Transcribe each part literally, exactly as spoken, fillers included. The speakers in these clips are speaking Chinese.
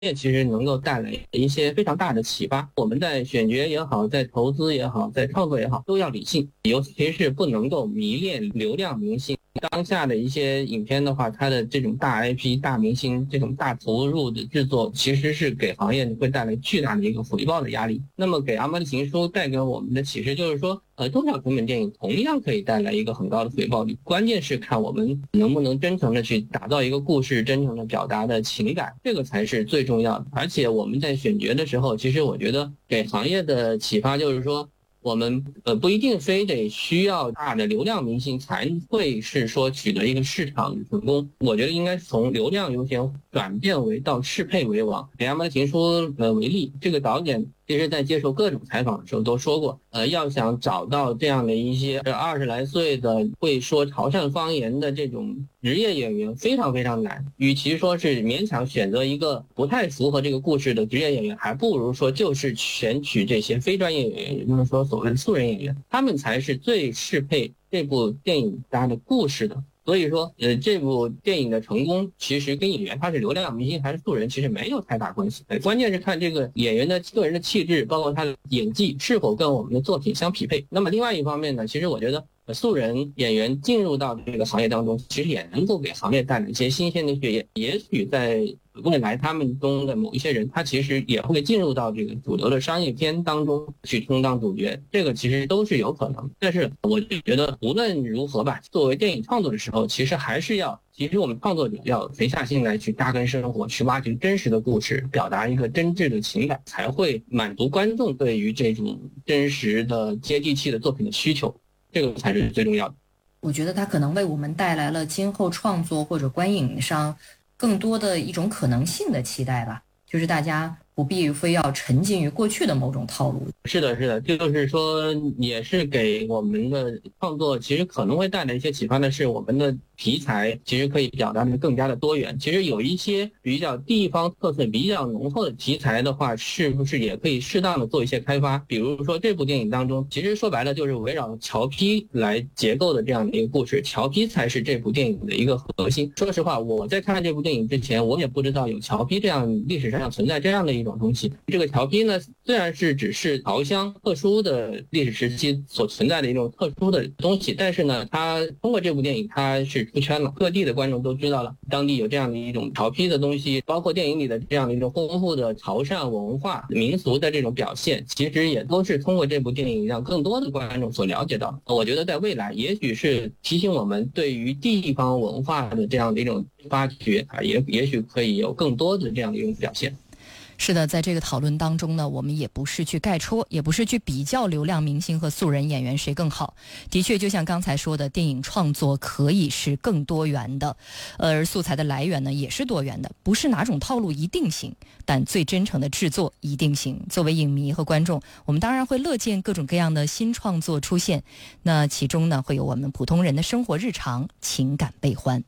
业其实能够带来一些非常大的启发。我们在选角也好，在投资也好，在创作也好，都要理性，尤其是不能够迷恋流量明星。当下的一些影片的话，它的这种大 I P 大明星这种大投入的制作，其实是给行业会带来巨大的一个回报的压力。那么给阿妈的情书带给我们的启示就是说，呃，中小成本电影同样可以带来一个很高的回报率，关键是看我们能不能真诚的去打造一个故事，真诚的表达的情感，这个才是最重要的。而且我们在选角的时候，其实我觉得给行业的启发就是说，我们呃不一定非得需要大的流量明星才会是说取得一个市场成功，我觉得应该从流量优先转变为到适配为王。以阿妈的情书呃为例，这个导演其实在接受各种采访的时候都说过，呃，要想找到这样的一些二十来岁的会说潮汕方言的这种职业演员非常非常难，与其说是勉强选择一个不太符合这个故事的职业演员，还不如说就是选取这些非专业演员，也就是说所谓的素人演员，他们才是最适配这部电影它的故事的。所以说，呃，这部电影的成功其实跟演员他是流量明星还是素人其实没有太大关系，关键是看这个演员的个人的气质，包括他的演技是否跟我们的作品相匹配。那么另外一方面呢，其实我觉得素人演员进入到这个行业当中，其实也能够给行业带来一些新鲜的血液。也许在未来他们中的某一些人，他其实也会进入到这个主流的商业片当中去充当主角，这个其实都是有可能。但是我就觉得无论如何吧，作为电影创作的时候，其实还是要其实我们创作者要沉下心来去扎根生活，去挖掘真实的故事，表达一个真挚的情感，才会满足观众对于这种真实的接地气的作品的需求，这个才是最重要的。 我觉得它可能为我们带来了今后创作或者观影上更多的一种可能性的期待吧，就是大家不必非要沉浸于过去的某种套路。 是的，是的，就是说也是给我们的创作其实可能会带来一些启发的是，我们的题材其实可以表达的更加的多元。其实有一些比较地方特色比较浓厚的题材的话，是不是也可以适当的做一些开发？比如说这部电影当中，其实说白了就是围绕侨批来结构的这样的一个故事，侨批才是这部电影的一个核心。说实话，我在看这部电影之前，我也不知道有侨批这样历史上存在这样的一种东西。这个侨批呢，虽然是只是潮乡特殊的历史时期所存在的一种特殊的东西，但是呢，它通过这部电影，它是出圈了，各地的观众都知道了当地有这样的一种潮批的东西，包括电影里的这样的一种丰富的潮汕文化民俗的这种表现，其实也都是通过这部电影让更多的观众所了解到。我觉得在未来也许是提醒我们对于地方文化的这样的一种发掘啊，也也许可以有更多的这样的一种表现。 是的，在这个讨论当中呢，我们也不是去概戳，也不是去比较流量明星和素人演员谁更好。的确，就像刚才说的，电影创作可以是更多元的，而素材的来源呢也是多元的，不是哪种套路一定行，但最真诚的制作一定行。作为影迷和观众，我们当然会乐见各种各样的新创作出现，那其中呢会有我们普通人的生活日常情感悲欢。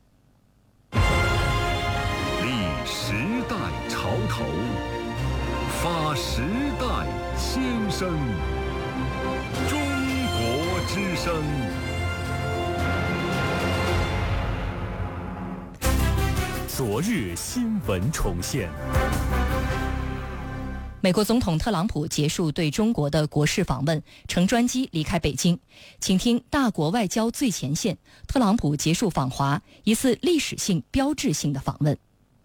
历时代潮头，发时代先声，中国之声。昨日新闻重现。 美国总统特朗普结束对中国的国事访问，乘专机离开北京。请听大国外交最前线，特朗普结束访华，一次历史性标志性的访问。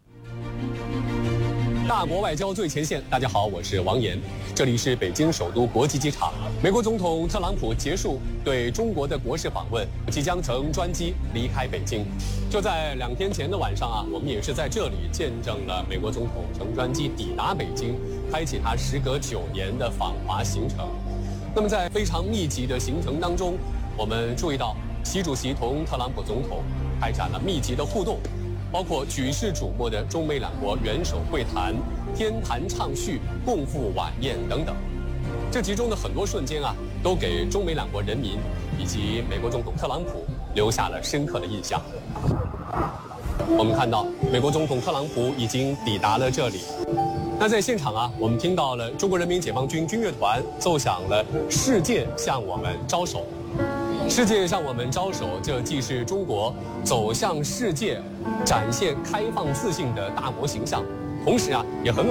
大国外交最前线，大家好，我是王岩，这里是北京首都国际机场。美国总统特朗普结束对中国的国事访问，即将乘专机离开北京。就在两天前的晚上啊，我们也是在这里见证了美国总统乘专机抵达北京，开启他时隔九年的访华行程。那么在非常密集的行程当中，我们注意到习主席同特朗普总统开展了密集的互动，包括举世瞩目的中美两国元首会谈、天坛畅叙、共赴晚宴等等。这其中的很多瞬间啊，都给中美两国人民以及美国总统特朗普留下了深刻的印象。我们看到美国总统特朗普已经抵达了这里。那在现场啊，我们听到了中国人民解放军军乐团奏响了《世界向我们招手》。世界向我们招手，这既是中国走向世界、展现开放自信的大国形象， 同时啊，也很